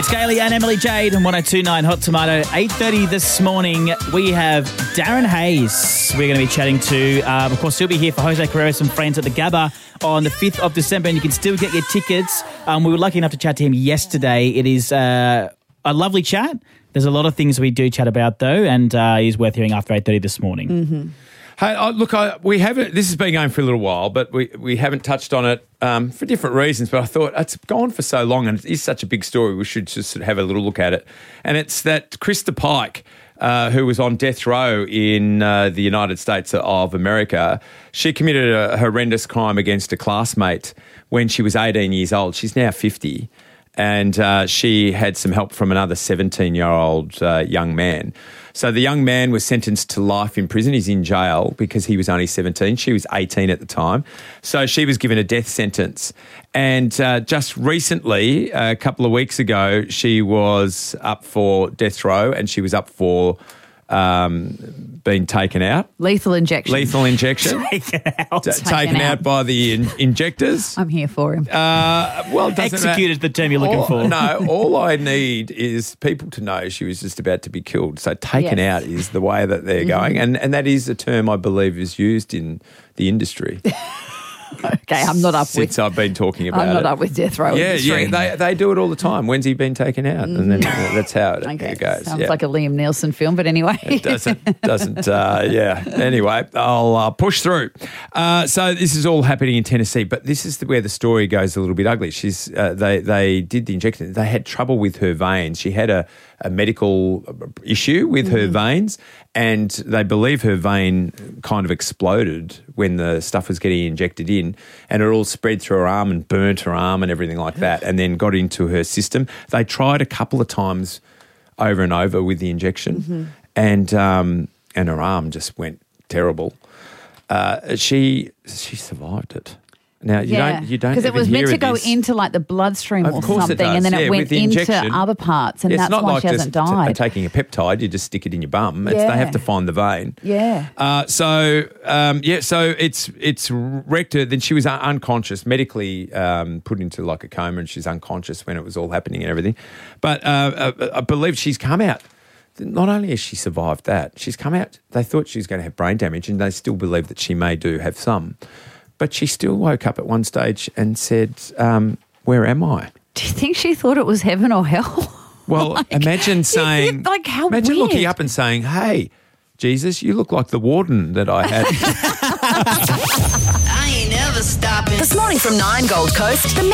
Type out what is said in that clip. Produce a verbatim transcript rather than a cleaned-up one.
Scaly and Emily Jade on one oh two point nine Hot Tomato. eight thirty this morning, we have Darren Hayes we're going to be chatting to. Um, of course, he'll be here for Jose Carreras and Friends at the Gabba on the fifth of December, and you can still get your tickets. Um, we were lucky enough to chat to him yesterday. It is uh, a lovely chat. There's a lot of things we do chat about, though, and uh, it is worth hearing after eight thirty this morning. Mm-hmm. Hey, uh, look, I, we haven't. This has been going for a little while, but we, we haven't touched on it um, for different reasons. But I thought it's gone for so long, and it is such a big story. We should just sort of have a little look at it. And it's that Krista Pike, uh, who was on death row in uh, the United States of America, she committed a horrendous crime against a classmate when she was eighteen years old. She's now fifty, and uh, she had some help from another seventeen-year-old uh, young man. So the young man was sentenced to life in prison. He's in jail because he was only seventeen. She was eighteen at the time. So she was given a death sentence. And uh, just recently, a couple of weeks ago, she was up for death row and she was up for um, being taken out. Lethal injection. Lethal injection. Taken out. T- Taken taken out. out by the in- injectors. I'm here for him. Uh, well, it doesn't Executed matter. the term you're looking all, for. No, all I need is people to know she was just about to be killed. So taken Yes. out is the way that they're Mm-hmm. going. And, and that is a term I believe is used in the industry. Okay, I'm not up Since with. I've been talking about I'm not it. up with death row. Yeah, industry. yeah, they they do it all the time. When's he been taken out? And then uh, that's how it, Okay, it goes. sounds yeah. like a Liam Neeson film, but anyway. It doesn't, doesn't, uh, yeah. Anyway, I'll uh, push through. Uh, so this is all happening in Tennessee, but this is where the story goes a little bit ugly. She's, uh, they, they did the injection. They had trouble with her veins. She had a, a medical issue with her veins, and they believe her vein kind of exploded when the stuff was getting injected in, and it all spread through her arm and burnt her arm and everything like that, and then got into her system. They tried a couple of times over and over with the injection, mm-hmm. and um, and her arm just went terrible. Uh, she she survived it. Now you yeah, don't you don't because it even was meant hear to go this. into like the bloodstream Of or course it something, does, and then yeah, it with went the into injection. other parts, and It's that's not why like she hasn't just t- died. taking a peptide. You just stick it in your bum. It's, Yeah. They have to find the vein. Yeah. Uh, so um, yeah, so it's it's wrecked her. Then she was un- unconscious, medically um, put into like a coma, and she's unconscious when it was all happening and everything. But uh, I, I believe she's come out. Not only has she survived that, she's come out. They thought she was going to have brain damage, and they still believe that she may do have some. But she still woke up at one stage and said, um, "Where am I?" Do you think she thought it was heaven or hell? Well, Like, imagine saying, like how imagine weird. looking up and saying, "Hey, Jesus, you look like the warden that I had." I ain't never stopping. This morning from nine Gold Coast, the